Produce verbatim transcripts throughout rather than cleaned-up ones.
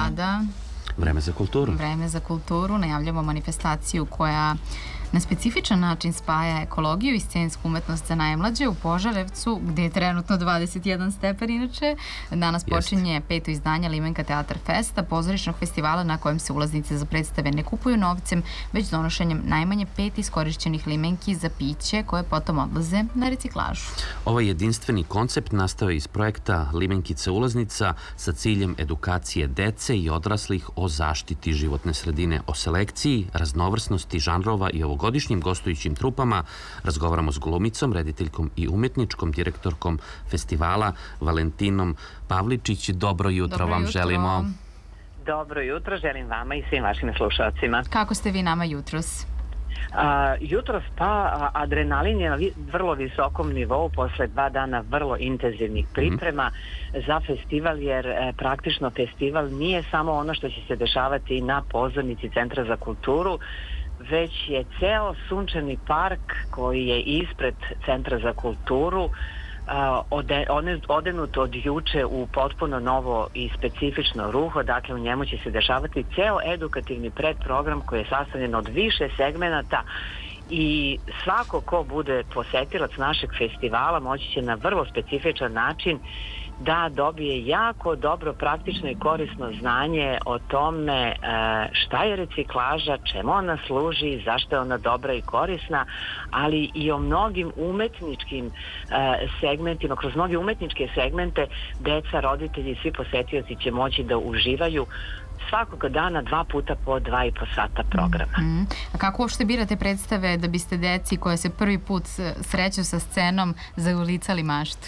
sada Vreme za kulturu. Vreme za kulturu. Najavljamo manifestaciju koja na specifičan način spaja ekologiju i scensku umetnost za najmlađe u Požarevcu, gde je trenutno dvadeset jedan stepen inače. Danas počinje peto izdanje Limenka Teatar Festa, pozorišnog festivala na kojem se ulaznice za predstave ne kupuju novcem, već donošenjem najmanje pet iskorišćenih limenki za piće koje potom odlaze na reciklažu. Ovaj jedinstveni koncept nastao je iz projekta Limenkica ulaznica sa ciljem edukacije dece i odraslih o zaštiti životne sredine, o selekciji, raznovrsnosti žanrova i ovogodišnjim gostujućim trupama. Razgovaramo s glumicom, rediteljkom i umetničkom direktorkom festivala Valentinom Pavličić. Dobro jutro Dobro vam jutro. želimo. Dobro jutro, želim vama i svim vašim slušalcima. Kako ste vi nama jutros? A, jutros pa adrenalin je na vi, vrlo visokom nivou posle dva dana vrlo intenzivnih priprema mm-hmm. za festival, jer e, praktično festival nije samo ono što će se dešavati na pozornici Centra za kulturu, već je ceo sunčani park koji je ispred Centra za kulturu Uh, ode, odenut od juče u potpuno novo i specifično ruho. Dakle, u njemu će se dešavati ceo edukativni predprogram koji je sastavljen od više segmenata i svako ko bude posetilac našeg festivala moći će na vrlo specifičan način da dobije jako dobro praktično i korisno znanje o tome e, šta je reciklaža, čemu ona služi, zašto je ona dobra i korisna, ali i o mnogim umetničkim e, segmentima, kroz mnoge umetničke segmente deca, roditelji i svi posetioci će moći da uživaju svakog dana dva puta po dva i po sata programa. Mm-hmm. A kako uopšte birate predstave da biste deci koje se prvi put sreću sa scenom zaulicali maštu?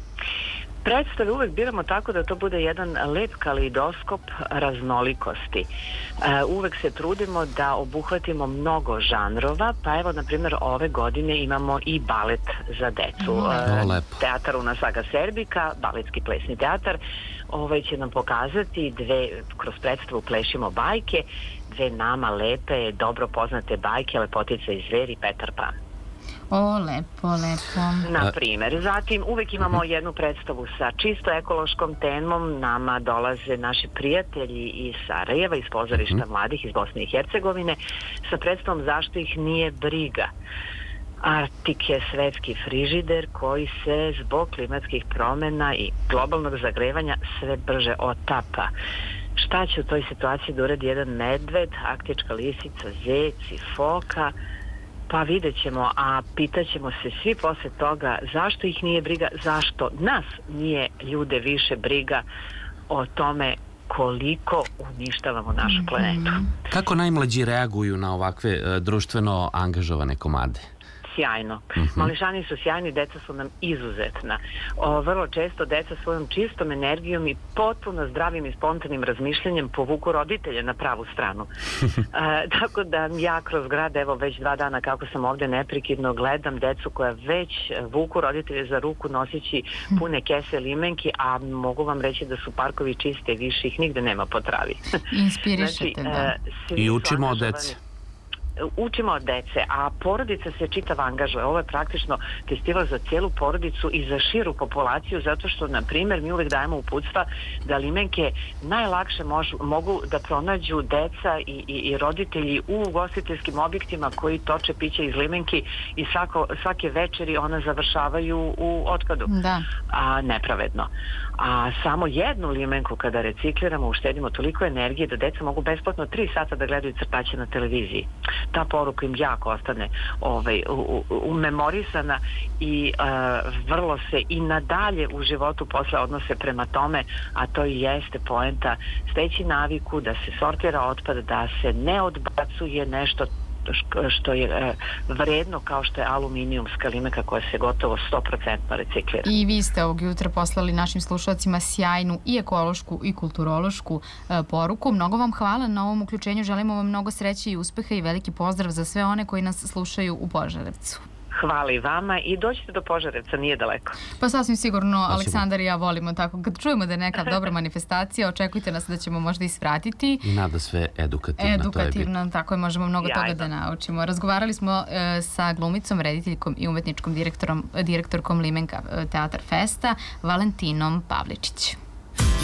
Predstave uvek biramo tako da to bude jedan lep kaleidoskop raznolikosti. E, uvek se trudimo da obuhvatimo mnogo žanrova, pa evo, na primjer, ove godine imamo i balet za decu. Mm. E, teatar Una Saga Serbika, baletski plesni teatar, ovaj će nam pokazati dve, kroz predstavu Plešimo bajke, dve nama lepe, dobro poznate bajke, Lepotica i zver i Petar Pan. O, lepo, lepo. Na primjer. Zatim uvek imamo jednu predstavu sa čisto ekološkom temom. Nama dolaze naši prijatelji iz Sarajeva, iz pozorišta mladih iz Bosne i Hercegovine, sa predstavom Zašto ih nije briga. Artik je svetski frižider koji se zbog klimatskih promjena i globalnog zagrevanja sve brže otapa. Šta će u toj situaciji da uradi jedan medved, arktička lisica, zec i foka? Pa vidjet ćemo, a pitaćemo se svi posle toga zašto ih nije briga, zašto nas nije ljude više briga o tome koliko uništavamo našu planetu. Kako najmlađi reaguju na ovakve uh, društveno angažovane komade? Sjajno. Mm-hmm. Mališani su sjajni, deca su nam izuzetna. O, vrlo često deca svojom čistom energijom i potpuno zdravim i spontanim razmišljanjem povuku roditelje na pravu stranu. e, tako da ja kroz grad, evo već dva dana kako sam ovdje neprekidno gledam decu koja već vuku roditelje za ruku noseći pune kese limenki, a mogu vam reći da su parkovi čiste, više ih nigde nema po travi. Inspirišete, znači, da. E, I učimo od dece. Učimo od dece, a porodica se čitav angažuje. Ovo je praktično festival za cijelu porodicu i za širu populaciju, zato što, na primjer, mi uvek dajemo uputstva da limenke najlakše mož, mogu da pronađu deca i, i, i roditelji u ugostiteljskim objektima koji toče piće iz limenki i svako, svake večeri ona završavaju u otpadu. Da. A nepravedno. A samo jednu limenku kada recikliramo uštedimo toliko energije da deca mogu besplatno tri sata da gledaju crtaće na televiziji. Ta poruka im jako ostane ovaj, umemorisana i uh, vrlo se i nadalje u životu posle odnose prema tome, a to i jeste poenta, steći naviku da se sortira otpad, da se ne odbacuje nešto što je vredno kao što je aluminijumska limenka koja se gotovo sto posto reciklira. I vi ste ovog jutra poslali našim slušalcima sjajnu i ekološku i kulturološku e, poruku. Mnogo vam hvala na ovom uključenju. Želimo vam mnogo sreće i uspeha i veliki pozdrav za sve one koji nas slušaju u Požarevcu. Hvala i vama i dođite do Požarevca, nije daleko. Pa sasvim sigurno, Aleksandar i ja volimo tako. Kad čujemo da je neka dobra manifestacija, očekujte nas da ćemo možda i svratiti. I nada sve edukativno. Edukativno, je tako je, možemo mnogo Jajno. toga da naučimo. Razgovarali smo e, sa glumicom, rediteljkom i umetničkom direktorom, direktorkom Limenka Teatar Festa, Valentinom Pavličić.